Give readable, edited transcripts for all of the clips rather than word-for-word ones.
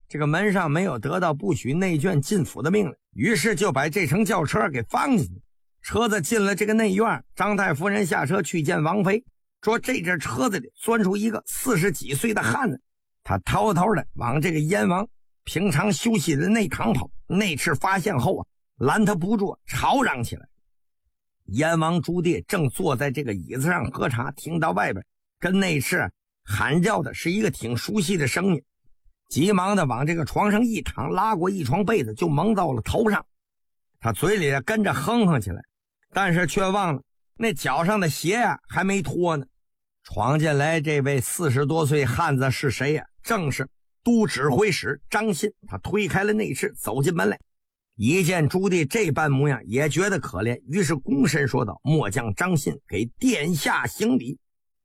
这个门上没有得到不许内眷进府的命令，于是就把这乘轿车给放进去。车子进了这个内院，张太夫人下车去见王妃，说这阵车子里钻出一个40几岁的汉子，他偷偷的往这个燕王平常休息的内堂跑。内侍发现后拦他不住，吵嚷起来。燕王朱棣正坐在这个椅子上喝茶，听到外边跟内侍喊叫的是一个挺熟悉的声音，急忙的往这个床上一躺，拉过一床被子就蒙到了头上。他嘴里跟着哼哼起来，但是却忘了那脚上的鞋还没脱呢。闯进来这位40多岁汉子是谁呀？正是都指挥使张信。他推开了内侍，走进门来，一见朱棣这般模样，也觉得可怜，于是躬身说道：“末将张信给殿下行礼。”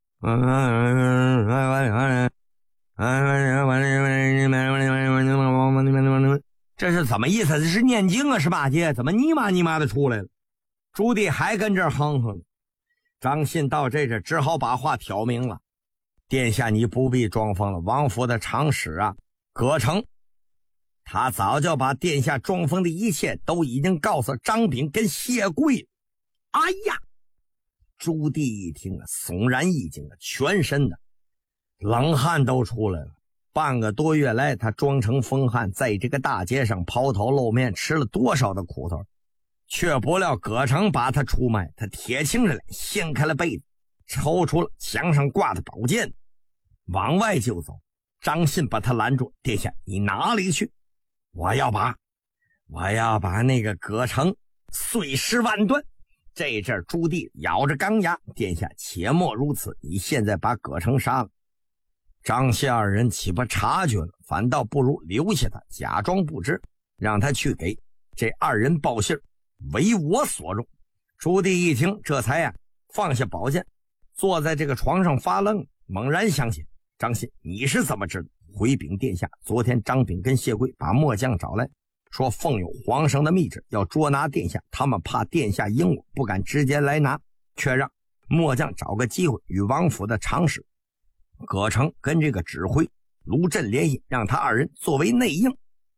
这是怎么意思？这是念经啊，是吧？姐，怎么尼玛尼玛的出来了？朱棣还跟这儿哼哼。张信到这阵只好把话挑明了：“殿下，你不必装疯了。王府的长史葛城，他早就把殿下装疯的一切都已经告诉张炳跟谢贵了。”哎呀！朱棣一听悚然一惊，全身的冷汗都出来了。半个多月来，他装成疯汉，在这个大街上抛头露面，吃了多少的苦头，却不料葛城把他出卖。他铁青着脸，掀开了被子，抽出了墙上挂的宝剑，往外就走。张信把他拦住：“殿下，你哪里去？我要把那个葛城碎尸万段。”这阵朱棣咬着钢牙：“殿下且莫如此，你现在把葛城杀了，张谢二人岂不察觉了？反倒不如留下他，假装不知，让他去给这二人报信，为我所用。”朱棣一听，这才放下宝剑，坐在这个床上发愣，猛然想起：“张信，你是怎么知道？”回禀殿下，昨天张炳跟谢贵把末将找来，说奉有皇上的密旨要捉拿殿下，他们怕殿下赢我，不敢直接来拿，却让末将找个机会与王府的长史葛城跟这个指挥卢震联系，让他二人作为内应。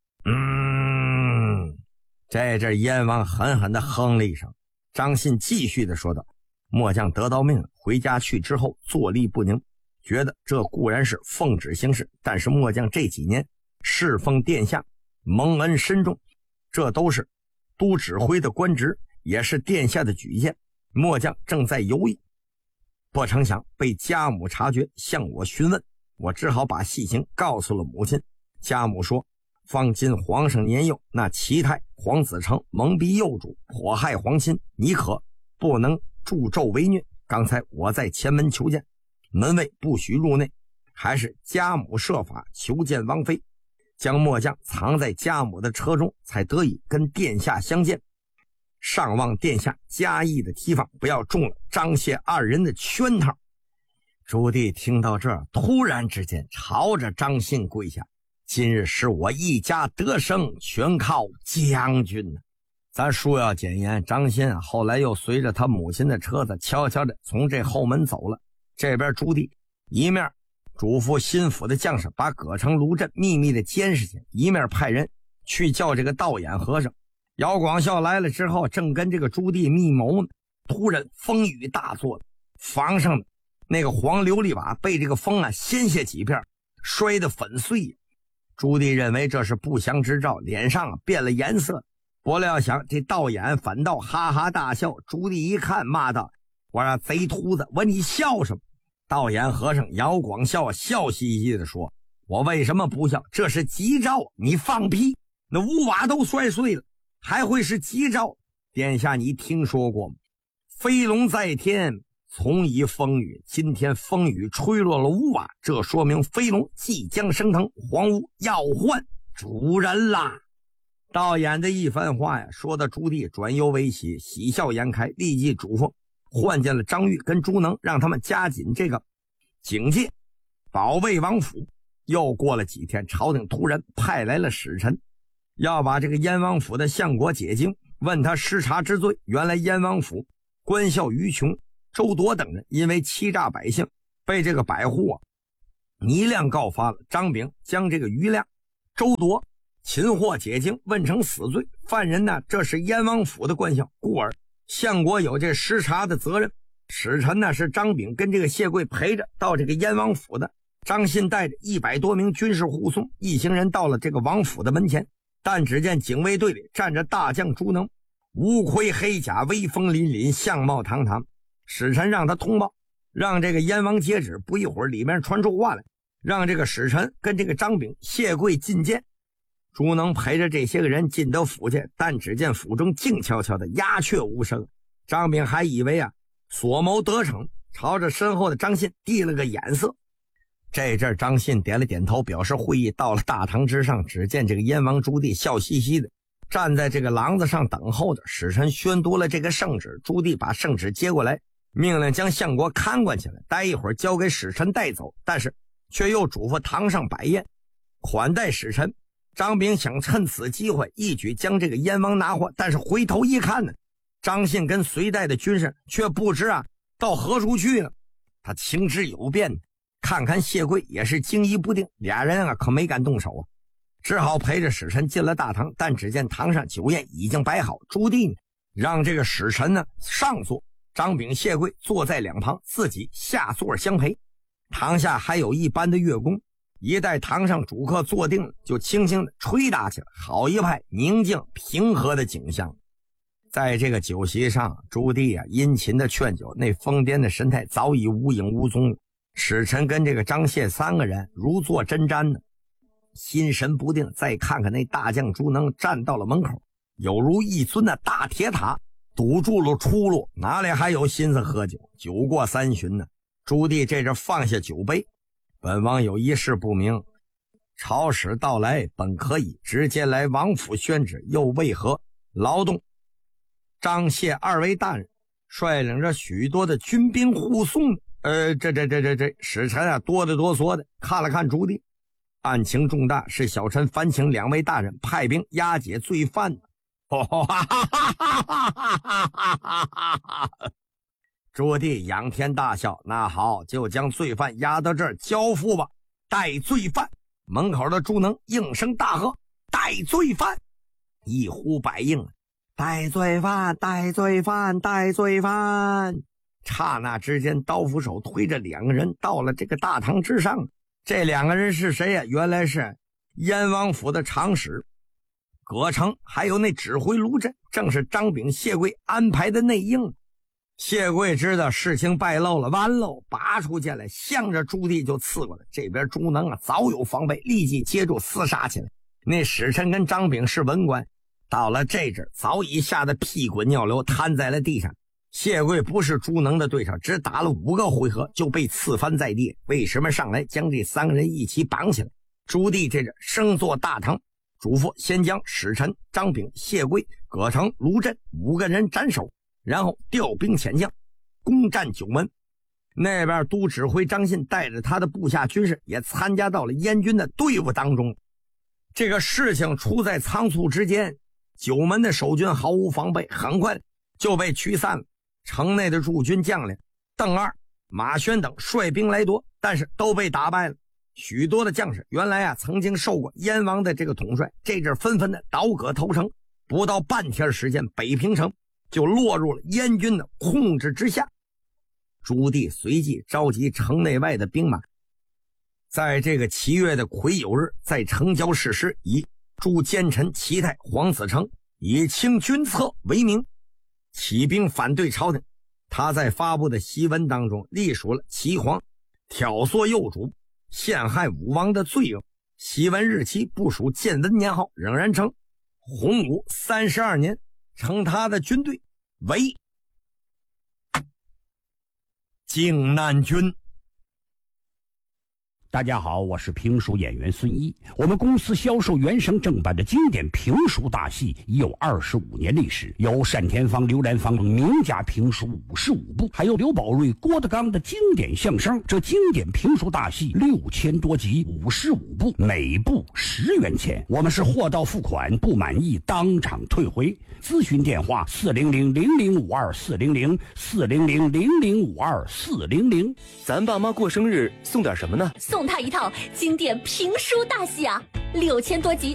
这阵燕王狠狠地哼了一声。张信继续的说道：“末将得到命令，回家去之后坐立不宁，觉得这固然是奉旨行事，但是末将这几年侍奉殿下，蒙恩深重，这都是都指挥的官职，也是殿下的举荐。末将正在犹豫，不成想被家母察觉，向我询问，我只好把细情告诉了母亲。家母说，方今皇上年幼，那齐太黄子成蒙蔽幼主，迫害皇亲，你可不能助纣为虐。刚才我在前门求见，门卫不许入内，还是家母设法求见王妃，将末将藏在家母的车中，才得以跟殿下相见。上望殿下加意的提防，不要中了张谢二人的圈套。朱棣听到这儿，突然之间朝着张信跪下：“今日是我一家得胜，全靠将军呢。”咱书要简言，张信后来又随着他母亲的车子悄悄地从这后门走了。这边朱棣一面嘱咐心腹的将士把葛城卢震秘密的监视起，一面派人去叫这个道眼和尚。姚广孝来了之后，正跟这个朱棣密谋呢，突然风雨大作，房上的那个黄琉璃瓦被这个风掀下几片，摔得粉碎。朱棣认为这是不祥之兆，脸上变了颜色，不料想这道眼反倒哈哈大笑。朱棣一看，骂道：“我说贼秃子，我你笑什么？”道眼和尚姚广孝笑嘻嘻地说：“我为什么不笑？这是吉兆，你放屁！那屋瓦都摔碎了，还会是吉兆？殿下你听说过吗？飞龙在天，从以风雨，今天风雨吹落了屋瓦，这说明飞龙即将升腾，皇屋要换主人啦。”道眼的一番话说的朱棣转忧为喜，喜笑颜开，立即嘱咐换见了张玉跟朱能，让他们加紧这个警戒，保卫王府。又过了几天，朝廷突然派来了使臣，要把这个燕王府的相国解经，问他失察之罪。原来燕王府官校于琼、周铎等人因为欺诈百姓，被这个百户倪亮告发了。张炳将这个于亮周铎擒获解经，问成死罪。犯人呢，这是燕王府的官校，故而相国有这视察的责任。使臣呢是张炳跟这个谢贵陪着到这个燕王府的。张信带着100多名军士护送，一行人到了这个王府的门前。但只见警卫队里站着大将朱能，乌盔黑甲，威风凛凛，相貌堂堂。使臣让他通报，让这个燕王接旨。不一会儿，里面传出话来，让这个使臣跟这个张炳、谢贵觐见。朱能陪着这些个人进得府去，但只见府中静悄悄的，鸦雀无声。张炳还以为所谋得逞，朝着身后的张信递了个眼色。这阵张信点了点头，表示会意。到了大堂之上，只见这个燕王朱棣笑嘻嘻的站在这个廊子上等候着。使臣宣读了这个圣旨，朱棣把圣旨接过来，命令将相国看管起来，待一会儿交给使臣带走。但是却又嘱咐堂上摆宴款待使臣。张炳想趁此机会一举将这个燕王拿获，但是回头一看呢，张信跟随带的军士却不知到何处去了。他情之有变，看看谢贵也是惊疑不定，俩人可没敢动手只好陪着使臣进了大堂。但只见堂上酒宴已经摆好，朱棣呢让这个使臣呢上座，张炳、谢贵坐在两旁，自己下座相陪。堂下还有一班的乐工，一待堂上主客坐定了，就轻轻的吹打起来，好一派宁静平和的景象。在这个酒席上，朱棣殷勤的劝酒，那疯癫的神态早已无影无踪了。使臣跟这个张谢3个人如坐针毡呢，心神不定。再看看那大将朱能站到了门口，有如一尊的大铁塔，堵住了出路，哪里还有心思喝酒？酒过3巡呢，朱棣这阵放下酒杯，本王有一事不明，朝使到来本可以直接来王府宣旨，又为何劳动张谢2位大人率领着许多的军兵护送？这使臣哆哆嗦的看了看朱棣，案情重大，是小臣烦请2位大人派兵押解罪犯。朱棣仰天大笑，那好，就将罪犯押到这儿交付吧。带罪犯！门口的朱能应声大喝：带罪犯！一呼百应，带罪犯，带罪犯，带罪犯！刹那之间，刀斧手推着2个人到了这个大堂之上。这2个人是谁呀？原来是燕王府的长史葛城，还有那指挥卢震，正是张炳、谢贵安排的内应。谢贵知道事情败露了，完喽，拔出剑来，向着朱棣就刺过来。这边朱能早有防备，立即接住厮杀起来。那使臣跟张炳是文官，到了这阵早已吓得屁滚尿流，瘫在了地上。谢贵不是朱能的对手，只打了5个回合就被刺翻在地。为什么上来将这3个人一起绑起来？朱棣这阵升坐大堂，嘱咐先将使臣张炳、谢贵、葛城、卢震5个人斩首，然后调兵遣将攻占九门。那边都指挥张信带着他的部下军士也参加到了燕军的队伍当中。这个事情出在仓促之间，九门的守军毫无防备，很快就被驱散了。城内的驻军将领邓二、马宣等率兵来夺，但是都被打败了。许多的将士原来曾经受过燕王的这个统帅，这阵纷纷的倒戈投诚。不到半天时间，北平城就落入了燕军的控制之下。朱棣随即召集城内外的兵马，在这个7月的癸酉日，在城郊誓师，以驻奸臣齐泰、黄子成以清君侧为名，起兵反对朝廷。他在发布的檄文当中隶属了齐皇挑唆幼主、陷害武王的罪恶。檄文日期不属建文年号，仍然称洪武32年，称他的军队为靖难军。 大家好，我是评书演员孙一。我们公司销售原声正版的经典评书大戏已有25年历史，有单田芳、刘兰芳名家评书55部，还有刘宝瑞、郭德纲的经典相声。这经典评书大戏6000多集，55部，每部10元钱。我们是货到付款，不满意当场退回。咨询电话400-0052-400，400-0052-400。 咱爸妈过生日送点什么呢？ 送送他一套经典评书大戏啊，6000多集